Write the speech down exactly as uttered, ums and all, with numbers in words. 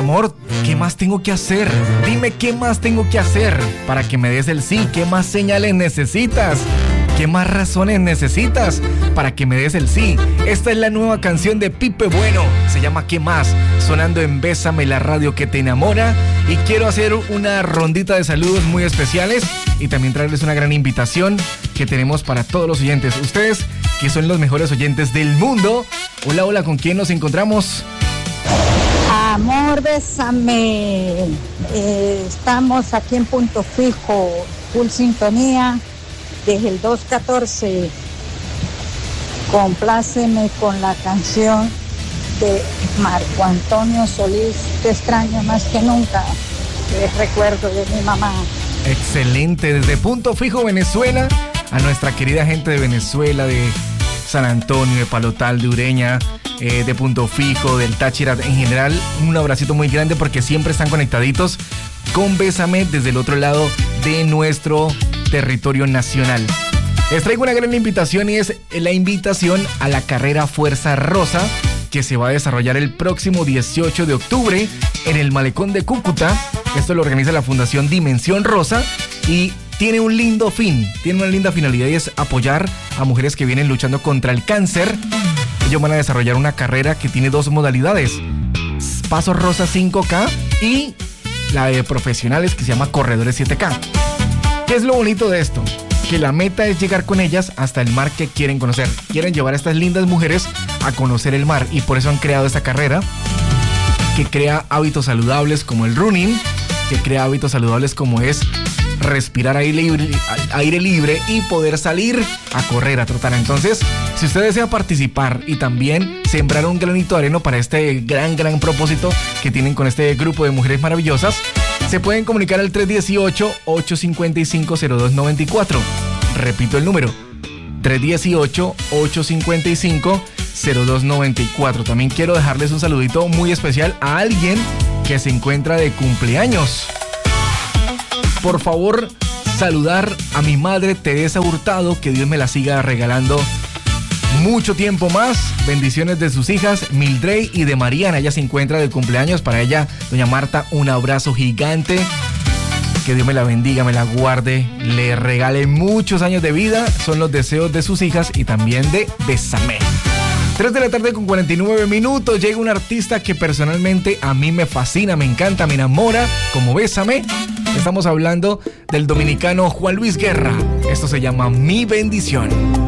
amor, ¿qué más tengo que hacer? Dime qué más tengo que hacer para que me des el sí. ¿Qué más señales necesitas? ¿Qué más razones necesitas para que me des el sí? Esta es la nueva canción de Pipe Bueno. Se llama ¿Qué más? Sonando en Bésame, la radio que te enamora. Y quiero hacer una rondita de saludos muy especiales y también traerles una gran invitación que tenemos para todos los oyentes. Ustedes que son los mejores oyentes del mundo. Hola, hola, ¿con quién nos encontramos? Amor, bésame. Eh, estamos aquí en Punto Fijo, full sintonía. Desde el dos catorce, compláceme con la canción de Marco Antonio Solís, Te extraño más que nunca, el recuerdo de mi mamá. Excelente, desde Punto Fijo, Venezuela, a nuestra querida gente de Venezuela, de San Antonio, de Palotal, de Ureña, eh, de Punto Fijo, del Táchira, en general, un abracito muy grande porque siempre están conectaditos con Bésame desde el otro lado de nuestro territorio nacional. Les traigo una gran invitación y es la invitación a la carrera Fuerza Rosa que se va a desarrollar el próximo dieciocho de octubre en el Malecón de Cúcuta. Esto lo organiza la Fundación Dimensión Rosa y tiene un lindo fin, tiene una linda finalidad y es apoyar a mujeres que vienen luchando contra el cáncer. Ellos van a desarrollar una carrera que tiene dos modalidades, Paso Rosa cinco K y la de profesionales que se llama Corredores siete K. ¿Qué es lo bonito de esto? Que la meta es llegar con ellas hasta el mar que quieren conocer. Quieren llevar a estas lindas mujeres a conocer el mar y por eso han creado esta carrera que crea hábitos saludables como el running, que crea hábitos saludables como es respirar aire libre, aire libre y poder salir a correr, a trotar. Entonces, si usted desea participar y también sembrar un granito de arena para este gran, gran propósito que tienen con este grupo de mujeres maravillosas, se pueden comunicar al tres uno ocho, ocho cinco cinco, cero dos nueve cuatro. Repito el número, tres uno ocho, ocho cinco cinco, cero dos nueve cuatro. También quiero dejarles un saludito muy especial a alguien que se encuentra de cumpleaños. Por favor, saludar a mi madre Teresa Hurtado, que Dios me la siga regalando mucho tiempo más. Bendiciones de sus hijas Mildred y de Mariana. Ella se encuentra de cumpleaños. Para ella, doña Marta, un abrazo gigante. Que Dios me la bendiga, me la guarde, le regale muchos años de vida. Son los deseos de sus hijas y también de Bésame. tres de la tarde con cuarenta y nueve minutos. Llega un artista que personalmente a mí me fascina, me encanta, me enamora, como Bésame. Estamos hablando del dominicano Juan Luis Guerra. Esto se llama Mi Bendición.